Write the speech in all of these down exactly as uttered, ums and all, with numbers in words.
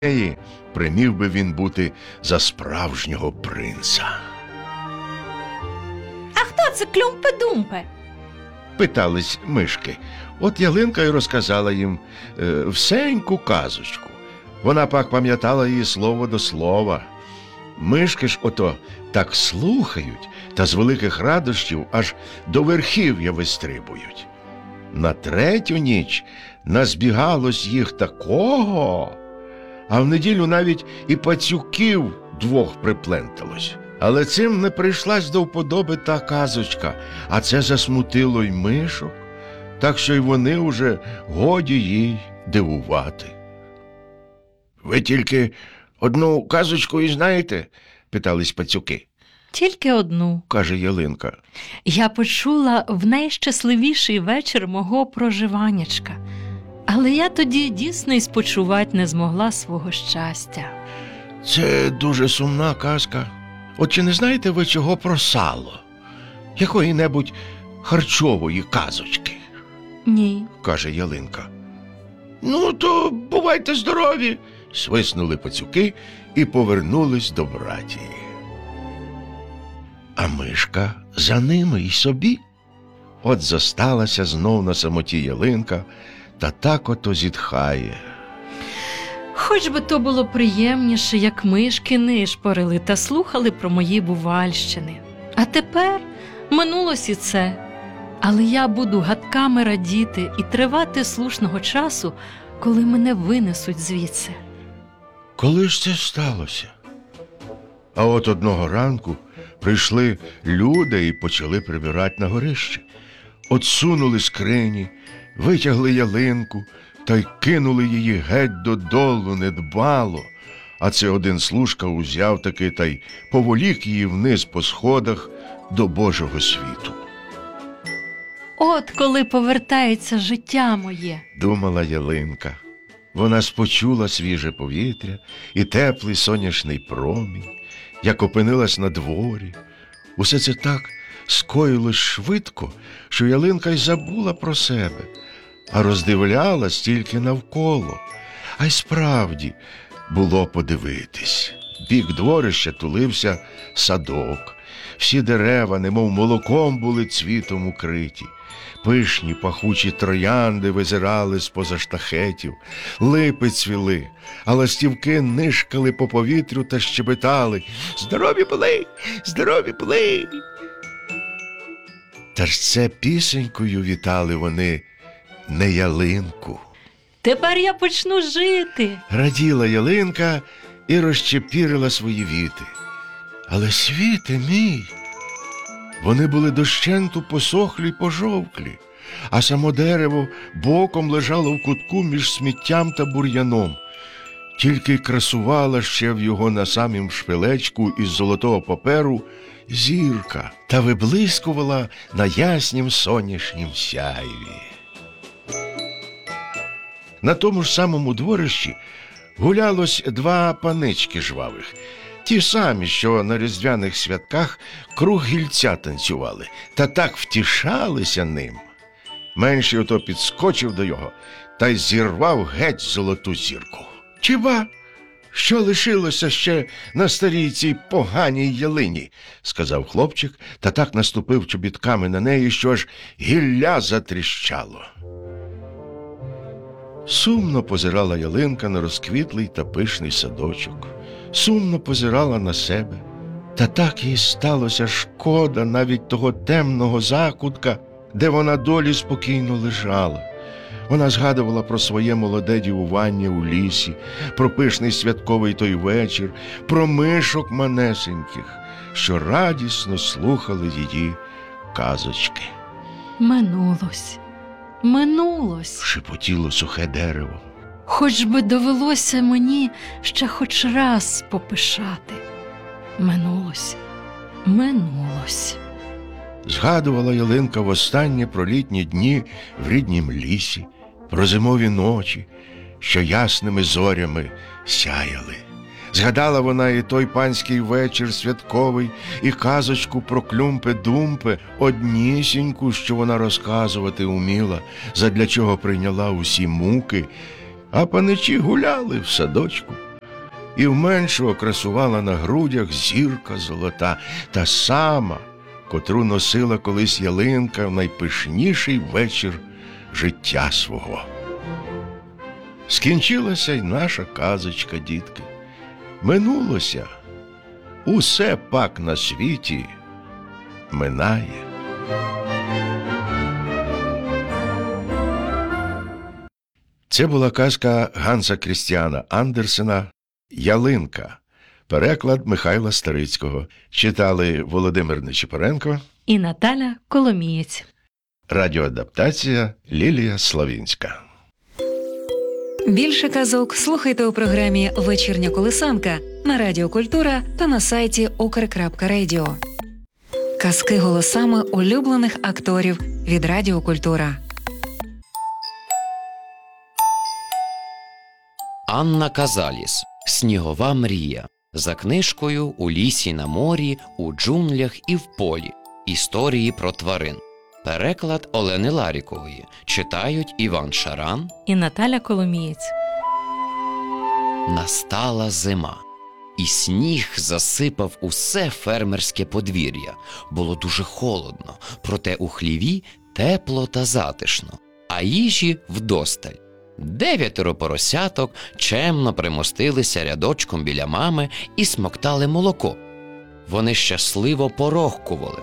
неї примів би він бути за справжнього принца. А хто це Клюмпе-Думпе? Питались мишки. От Ялинка й розказала їм е, всеньку казочку. Вона пак пам'ятала її слово до слова. Мишки ж ото так слухають та з великих радощів аж до верхів'я вистрибують. На третю ніч назбігалось їх такого, а в неділю навіть і пацюків двох припленталось. Але цим не прийшлась до вподоби та казочка, а це засмутило й мишок, так що й вони уже годі їй дивувати. «Ви тільки одну казочку і знаєте?» – питались пацюки. Тільки одну, каже Ялинка. Я почула в найщасливіший вечір мого проживанячка. Але я тоді дійсно й спочувати не змогла свого щастя. Це дуже сумна казка. От чи не знаєте ви чого про сало? Якої-небудь харчової казочки? Ні, каже Ялинка. Ну, то бувайте здорові, свиснули пацюки і повернулись до братії. А мишка за ними й собі. От зосталася знов на самоті Ялинка, та так ото зітхає. Хоч би то було приємніше, як мишки нишпорили та слухали про мої бувальщини. А тепер минулось і це. Але я буду гадками радіти і тривати слушного часу, коли мене винесуть звідси. Коли ж це сталося? А от одного ранку прийшли люди і почали прибирати на горище. Отсунули скрині, витягли Ялинку та й кинули її геть додолу недбало, а це один служка узяв таки та й поволік її вниз по сходах до Божого світу. От коли повертається життя моє, думала Ялинка. Вона спочула свіже повітря і теплий сонячний промінь, як опинилась на дворі. Усе це так скоїлось швидко, що Ялинка й забула про себе, а роздивлялась тільки навколо. А й справді було подивитись. Бік дворища тулився садок. Всі дерева, немов молоком, були цвітом укриті. Пишні пахучі троянди визирали з-поза штахетів, липи цвіли, а ластівки нишкали по повітрю та щебетали: «Здорові були! Здорові були!» Та ж це пісенькою вітали вони не Ялинку. Тепер я почну жити. Раділа Ялинка і розчепірила свої віти. Але світе мій! Вони були дощенту посохлі й пожовклі, а само дерево боком лежало в кутку між сміттям та бур'яном. Тільки красувала ще в його на самім шпилечку із золотого паперу зірка та виблискувала на яснім сонячнім сяйві. На тому ж самому дворищі гулялось два панички жвавих, ті самі, що на різдвяних святках круг гільця танцювали, та так втішалися ним. Менший ото підскочив до його та й зірвав геть золоту зірку. «Чи ба, що лишилося ще на старій цій поганій ялині?» – сказав хлопчик, та так наступив чобітками на неї, що аж гілля затріщало. Сумно позирала Ялинка на розквітлий та пишний садочок. Сумно позирала на себе. Та так їй сталося шкода навіть того темного закутка, де вона долі спокійно лежала. Вона згадувала про своє молоде дівування у лісі, про пишний святковий той вечір, про мишок манесеньких, що радісно слухали її казочки. Минулось, минулось. Шепотіло сухе дерево. Хоч би довелося мені ще хоч раз попишати. Минулось, минулось. Згадувала Ялинка востаннє про літні дні в ріднім лісі, про зимові ночі, що ясними зорями сяяли. Згадала вона і той панський вечір святковий, і казочку про Клюмпе-Думпе, однісіньку, що вона розказувати уміла, задля чого прийняла усі муки, а паничі гуляли в садочку. і в меншого красувала на грудях зірка золота, та сама, котру носила колись ялинка в найпишніший вечір життя свого. Скінчилася й наша казочка, дітки. Минулося. Усе пак на світі минає. Це була казка Ганса Крістіана Андерсена «Ялинка». Переклад Михайла Старицького. Читали Володимир Нечипоренко і Наталя Коломієць. Радіоадаптація Лілія Славінська. Більше казок слухайте у програмі «Вечірня колисанка» на Радіо Культура та на сайті укр крапка радіо. Казки голосами улюблених акторів від Радіо Культура. Анна Казаліс «Снігова мрія». За книжкою «У лісі, на морі, у джунглях і в полі. Історії про тварин». Переклад Олени Ларікової. Читають Іван Шаран і Наталя Коломієць. Настала зима. І сніг засипав усе фермерське подвір'я. Було дуже холодно, проте у хліві тепло та затишно, а їжі вдосталь. Дев'ятеро поросяток чемно примостилися рядочком біля мами і смоктали молоко. Вони щасливо порохкували.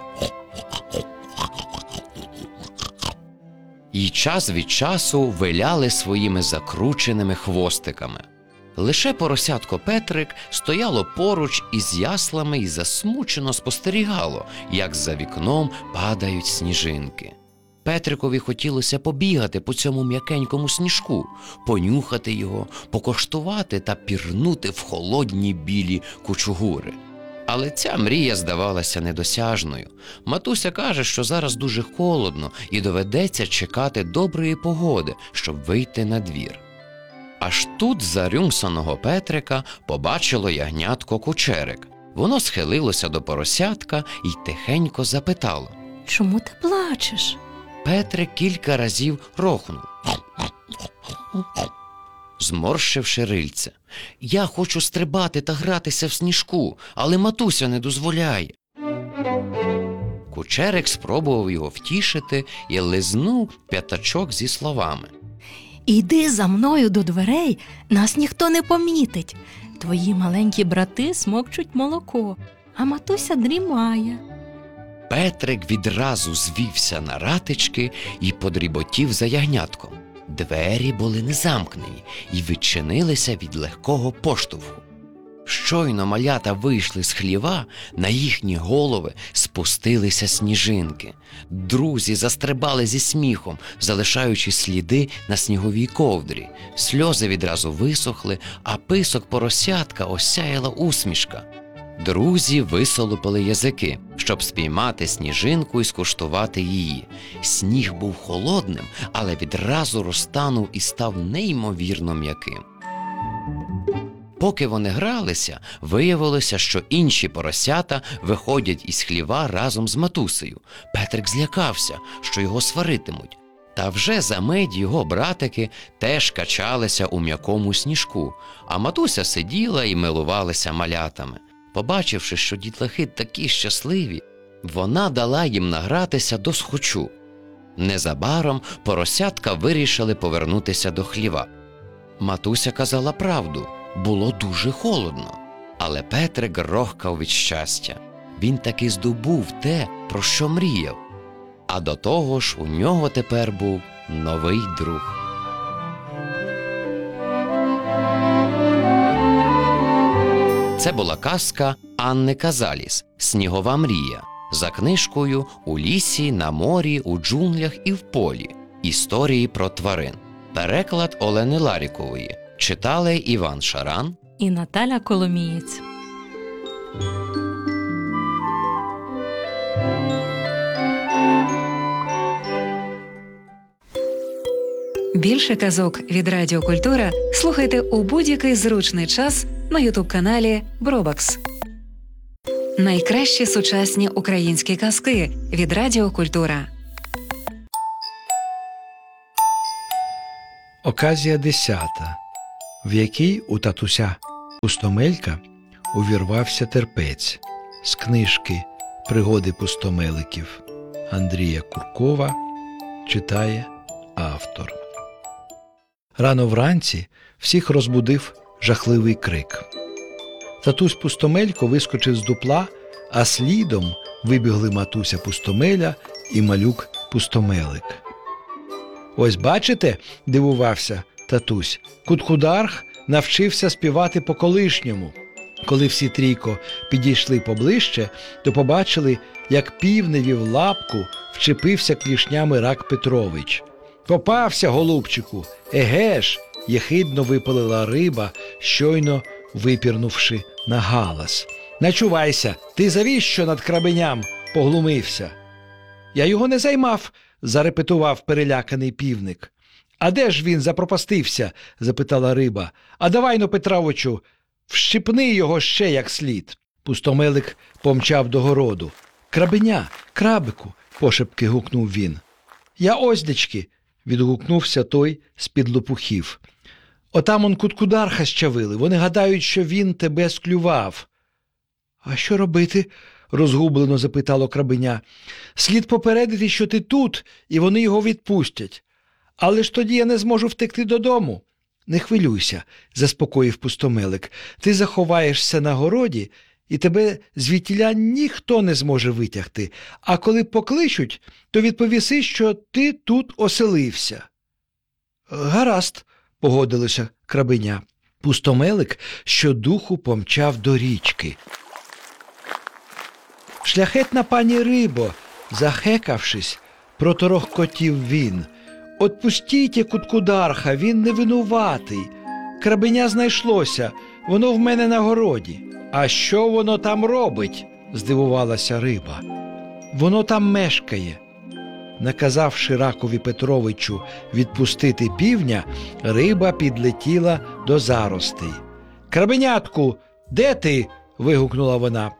І час від часу виляли своїми закрученими хвостиками. Лише поросятко Петрик стояло поруч із яслами і засмучено спостерігало, як за вікном падають сніжинки. Петрикові хотілося побігати по цьому м'якенькому сніжку, понюхати його, покоштувати та пірнути в холодні білі кучугури. Але ця мрія здавалася недосяжною. Матуся каже, що зараз дуже холодно і доведеться чекати доброї погоди, щоб вийти на двір. Аж тут зарюмсаного Петрика побачило ягнятко Кучерик. Воно схилилося до поросятка і тихенько запитало: «Чому ти плачеш?» Петрик кілька разів рохнув, зморщивши рильце. «Я хочу стрибати та гратися в сніжку, але матуся не дозволяє». Кучерик спробував його втішити і лизнув п'ятачок зі словами: «Іди за мною до дверей, нас ніхто не помітить. Твої маленькі брати смокчуть молоко, а матуся дрімає». Петрик відразу звівся на ратички і подріботів за ягнятком. Двері були не замкнені і відчинилися від легкого поштовху. Щойно малята вийшли з хліва, на їхні голови спустилися сніжинки. Друзі застрибали зі сміхом, залишаючи сліди на сніговій ковдрі. Сльози відразу висохли, а писок поросятка осяяла усмішка. Друзі висолопили язики, щоб спіймати сніжинку і скуштувати її. Сніг був холодним, але відразу розтанув і став неймовірно м'яким. Поки вони гралися, виявилося, що інші поросята виходять із хліва разом з матусею. Петрик злякався, що його сваритимуть. Та вже за мить його братики теж качалися у м'якому сніжку, а матуся сиділа і милувалася малятами. Побачивши, що дітлахи такі щасливі, вона дала їм награтися до схочу. Незабаром поросятка вирішили повернутися до хліва. Матуся казала правду, було дуже холодно, але Петрик рохкав від щастя. Він таки здобув те, про що мріяв. А до того ж у нього тепер був новий друг. Це була казка Анни Казаліс «Снігова мрія» за книжкою «У лісі, на морі, у джунглях і в полі. Історії про тварин». Переклад Олени Ларікової. Читали Іван Шаран і Наталя Коломієць. Більше казок від Радіо Культура слухайте у будь-який зручний час на ютуб-каналі Бробакс. Найкращі сучасні українські казки від Радіо Культура. Оказія десята, в якій у татуся Пустомелька увірвався терпець з книжки «Пригоди пустомеликів» Андрія Куркова читає автор. Рано вранці всіх розбудив жахливий крик. Татусь Пустомелько вискочив з дупла, а слідом вибігли матуся Пустомеля і малюк Пустомелик. «Ось бачите, – дивувався татусь, – Куткударх навчився співати по-колишньому». Коли всі трійко підійшли поближче, то побачили, як півневі в лапку вчепився клішнями Рак Петрович. «Попався, голубчику! Еге ж!» – єхидно випалила риба, щойно випірнувши на галас. «Начувайся, ти завіщо над крабеням поглумився?» «Я його не займав», – зарепетував переляканий півник. «А де ж він запропастився?» – запитала риба. «А давай-но, Петровичу, вщипни його ще як слід». Пустомелик помчав до городу. «Крабеня, крабику!» – пошепки гукнув він. «Я оздечки!» – відгукнувся той з-під лопухів. «Отам он Куткударха щавили. Вони гадають, що він тебе склював». «А що робити?» – розгублено запитало крабеня. «Слід попередити, що ти тут, і вони його відпустять. Але ж тоді я не зможу втекти додому». «Не хвилюйся», – заспокоїв Пустомелик. «Ти заховаєшся на городі, і тебе звідтіля ніхто не зможе витягти. А коли покличуть, то відповіси, що ти тут оселився». «Гаразд», – погодилося крабеня. Пустомелик щодуху помчав до річки. «Шляхетна пані рибо», – захекавшись, проторохкотів він. «Отпустіть Куткударха, він не винуватий. Крабеня знайшлося, воно в мене на городі». «А що воно там робить?» – здивувалася риба. «Воно там мешкає». Наказавши Ракові Петровичу відпустити півня, риба підлетіла до заростей. «Крабенятку, де ти?» – вигукнула вона.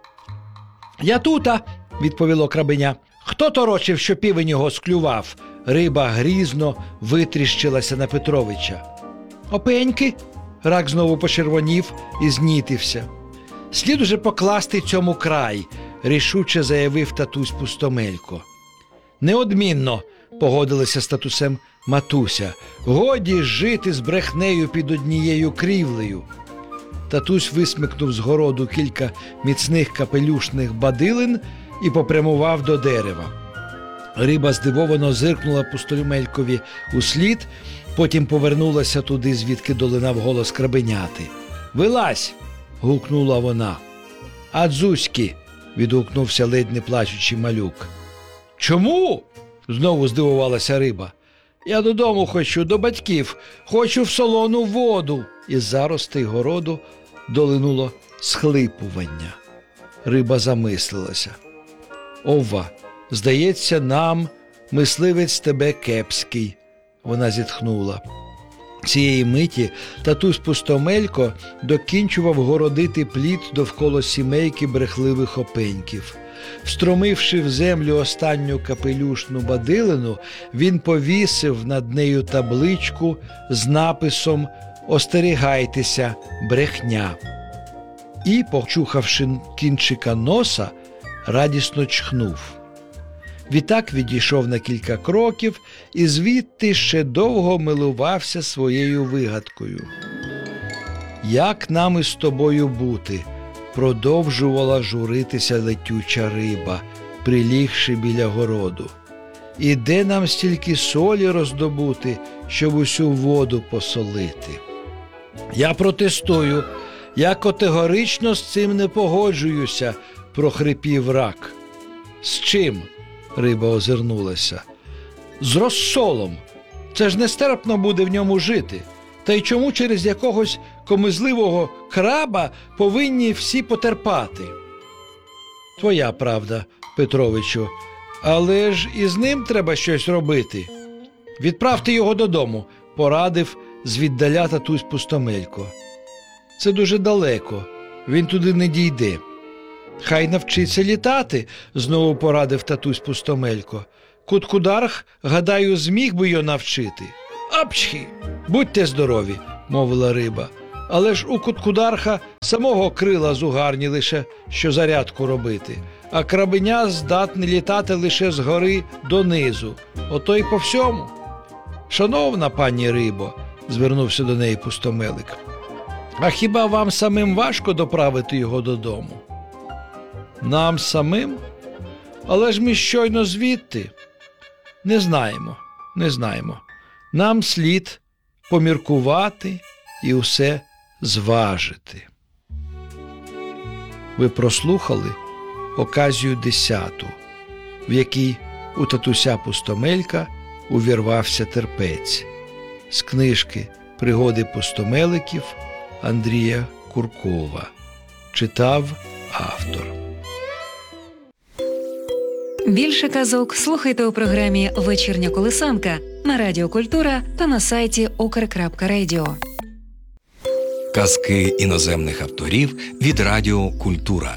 «Я тута», – відповіло крабеня. «Хто торочив, що півень його склював?» Риба грізно витріщилася на Петровича. «Опеньки!» – рак знову почервонів і знітився. «Слід уже покласти цьому край», – рішуче заявив татусь Пустомелько. «Неодмінно», – погодилася з татусем матуся. «Годі жити з брехнею під однією крівлею». Татусь висмикнув з городу кілька міцних капелюшних бадилин і попрямував до дерева. Риба здивовано зиркнула Пустомелькові услід, потім повернулася туди, звідки долинав голос крабеняти. «Вилазь!» – гукнула вона. «А дзузьки!» – відгукнувся ледь не плачучий малюк. «Чому?» – знову здивувалася риба. «Я додому хочу, до батьків, хочу в солону воду!» Із заростей городу долинуло схлипування. Риба замислилася. «Ова, здається, нам мисливець тебе кепський», – вона зітхнула. Цієї миті татусь Пустомелько докінчував городити плід довкола сімейки брехливих опеньків. Встромивши в землю останню капелюшну бадилину, він повісив над нею табличку з написом «Остерігайтеся, брехня». І, почухавши кінчика носа, радісно чхнув. Відтак відійшов на кілька кроків і звідти ще довго милувався своєю вигадкою. «Як нам із тобою бути?» – продовжувала журитися летюча риба, прилігши біля городу. «І де нам стільки солі роздобути, щоб усю воду посолити?» «Я протестую, я категорично з цим не погоджуюся», – прохрипів рак. «З чим?» – риба озирнулася. «З розсолом. Це ж нестерпно буде в ньому жити. Та й чому через якогось комизливого краба повинні всі потерпати?» «Твоя правда, Петровичу, але ж і з ним треба щось робити». «Відправте його додому», – порадив звіддаля татусь Пустомелько. «Це дуже далеко, він туди не дійде». «Хай навчиться літати», – знову порадив татусь Пустомелько. «Куткударх, гадаю, зміг би його навчити». «Апчхі! Будьте здорові», – мовила риба. Але ж у Куткударха самого крила зугарні лише, що зарядку робити, а крабеня здатне літати лише згори донизу. Ото й по всьому. Шановна пані Рибо, звернувся до неї Пустомелик, а хіба вам самим важко доправити його додому? Нам самим? Але ж ми щойно звідти. Не знаємо, не знаємо. Нам слід поміркувати і усе зважити. Ви прослухали оказію десяту, в якій у татуся Пустомелька увірвався терпець. З книжки «Пригоди Пустомеликів» Андрія Куркова. Читав автор. Більше казок слухайте у програмі «Вечірня колисанка» на Радіо Культура та на сайті укр крапка радіо. Казки іноземних авторів від Радіо Культура.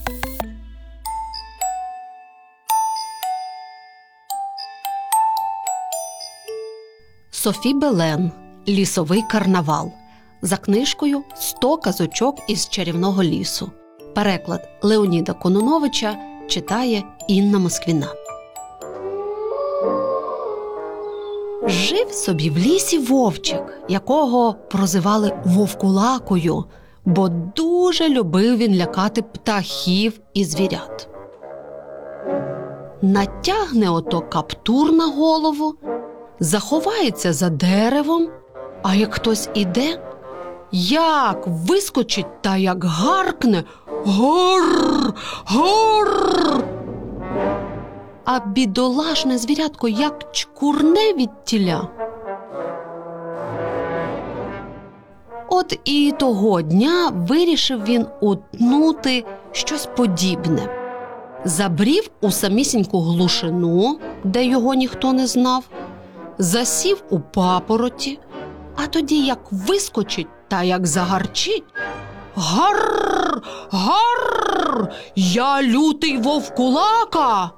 Софі Белен. Лісовий карнавал. За книжкою «сто казочок із чарівного лісу». Переклад Леоніда Конуновича читає Інна Москвіна. Жив собі в лісі вовчик, якого прозивали Вовкулакою, бо дуже любив він лякати птахів і звірят. Натягне ото каптур на голову, заховається за деревом, а як хтось іде, як вискочить та як гаркне «Гор! Гор!». А бідолашне звірятко як чкурне від тіля. От і того дня вирішив він утнути щось подібне. Забрів у самісіньку глушину, де його ніхто не знав, засів у папороті, а тоді як вискочить та як загарчить: «Гарр! Гарр! Я лютий Вовкулака!»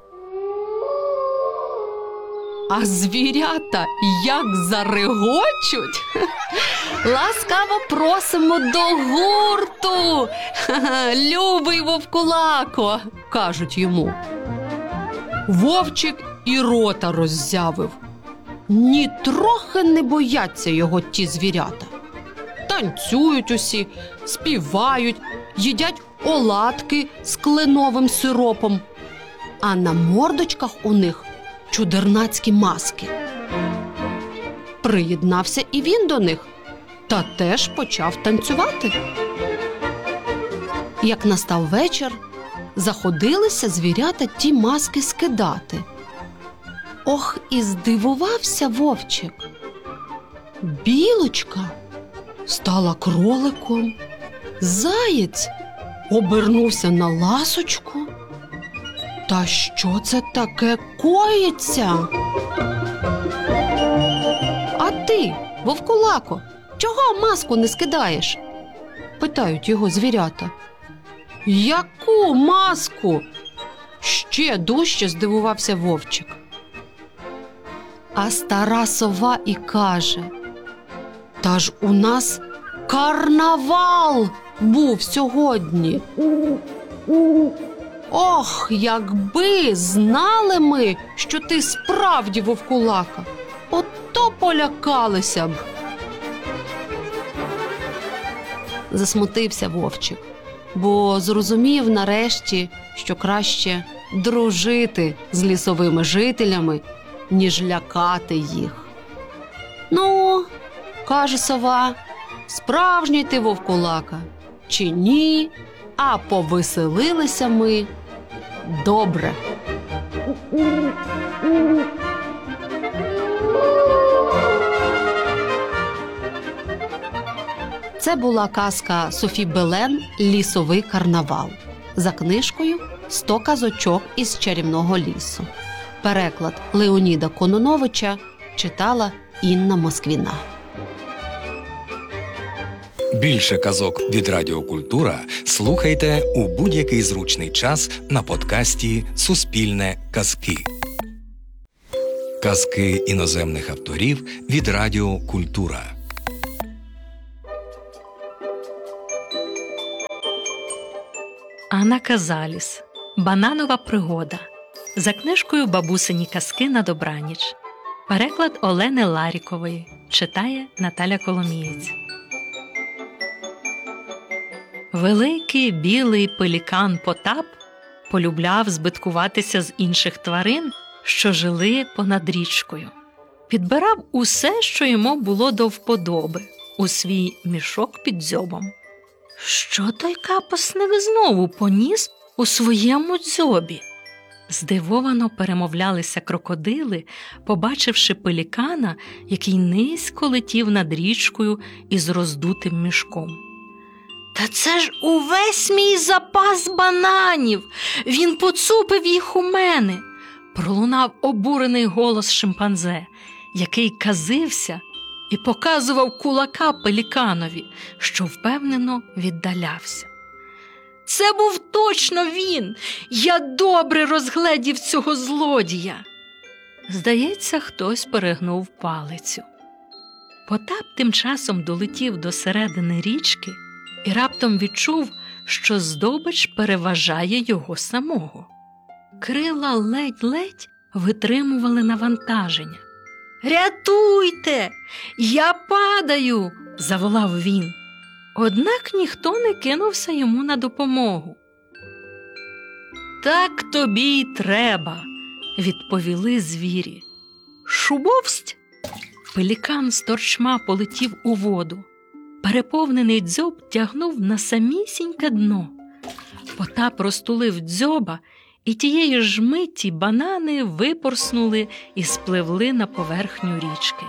А звірята як зарегочуть: «Ласкаво просимо до гурту, любий Вовкулако!» – кажуть йому. Вовчик і рота роззявив. Ні трохи не бояться його ті звірята. Танцюють усі, співають, їдять оладки з кленовим сиропом, а на мордочках у них чудернацькі маски. Приєднався і він до них, та теж почав танцювати. Як настав вечір, заходилися звірята ті маски скидати. Ох, і здивувався вовчик. Білочка стала кроликом, заєць обернувся на ласочку. Та що це таке коїться? А ти, Вовкулако, чого маску не скидаєш? Питають його звірята. Яку маску? Ще дужче здивувався вовчик. А стара сова і каже: та ж у нас карнавал був сьогодні. Ох, якби знали ми, що ти справді Вовкулака, ото полякалися б. Засмутився вовчик, бо зрозумів нарешті, що краще дружити з лісовими жителями, ніж лякати їх. Ну, каже сова, справжній ти Вовкулака чи ні, а повеселилися ми добре. Це була казка Софі Белен «Лісовий карнавал» за книжкою «сто казочок із чарівного лісу». Переклад Леоніда Конуновича читала Інна Москвіна. Більше казок від Радіо Культура слухайте у будь-який зручний час на подкасті «Суспільне казки». Казки іноземних авторів від Радіо Культура. Анна Казаліс. Бананова пригода. За книжкою «Бабусині казки на добраніч». Переклад Олени Ларікової. Читає Наталя Коломієць. Великий білий пелікан Потап полюбляв збиткуватися з інших тварин, що жили понад річкою. Підбирав усе, що йому було до вподоби, у свій мішок під дзьобом. Що той капосник знову поніс у своєму дзьобі? Здивовано перемовлялися крокодили, побачивши пелікана, який низько летів над річкою із роздутим мішком. «Та це ж увесь мій запас бананів! Він поцупив їх у мене!» – пролунав обурений голос шимпанзе, який казився і показував кулака пеліканові, що впевнено віддалявся. «Це був точно він! Я добре розгледів цього злодія!» Здається, хтось перегнув палицю. Потап тим часом долетів до середини річки і раптом відчув, що здобич переважає його самого. Крила ледь-ледь витримували навантаження. «Рятуйте! Я падаю!» – заволав він. Однак ніхто не кинувся йому на допомогу. «Так тобі й треба!» – відповіли звірі. «Шубовсть!» Пелікан з торчма полетів у воду. Переповнений дзьоб тягнув на самісіньке дно. Потап розтулив дзьоба, і тієї ж миті банани випорснули і спливли на поверхню річки.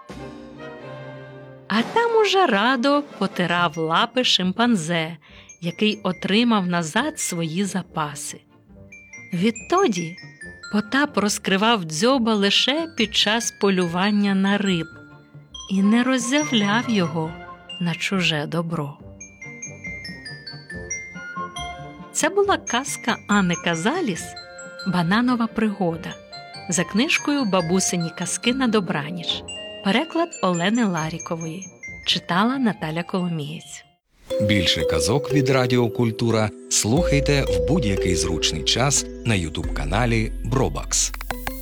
А там уже радо потирав лапи шимпанзе, який отримав назад свої запаси. Відтоді Потап розкривав дзьоба лише під час полювання на риб і не роззявляв його на чуже добро. Це була казка Анни Казаліс «Бананова пригода» за книжкою «Бабусині казки на добраніч». Переклад Олени Ларікової. Читала Наталя Коломієць. Більше казок від Радіо Культура слухайте в будь-який зручний час на ютуб-каналі Бробакс.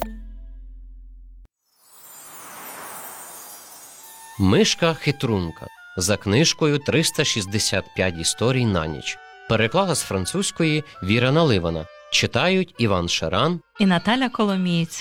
Мишка-хитрунка за книжкою триста шістдесят п'ять історій на ніч. Переклала з французької Віра Наливана. Читають Іван Шаран і Наталя Коломієць.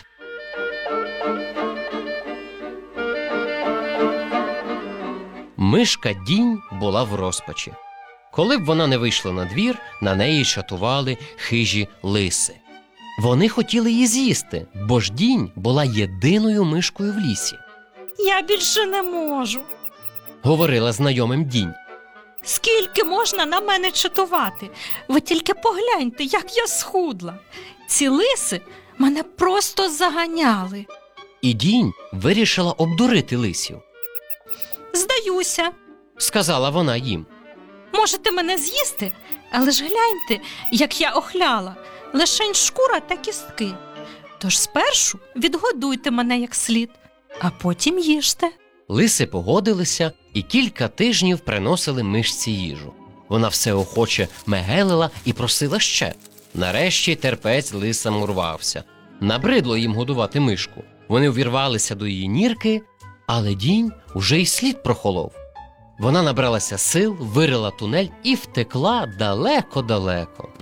Мишка Дінь була в розпачі. Коли б вона не вийшла на двір, на неї чатували хижі лиси. Вони хотіли її з'їсти, бо ж Дінь була єдиною мишкою в лісі. «Я більше не можу», – говорила знайомим Дінь. «Скільки можна на мене чатувати? Ви тільки погляньте, як я схудла. Ці лиси мене просто заганяли». І Дінь вирішила обдурити лисів. «Здаюся», – сказала вона їм. «Можете мене з'їсти, але ж гляньте, як я охляла. Лишень шкура та кістки. Тож спершу відгодуйте мене як слід, а потім їжте». Лиси погодилися і кілька тижнів приносили мишці їжу. Вона все охоче мегелила і просила ще. Нарешті терпець лисам урвався. Набридло їм годувати мишку. Вони увірвалися до її нірки, але Дінь уже й слід прохолов. Вона набралася сил, вирила тунель і втекла далеко-далеко.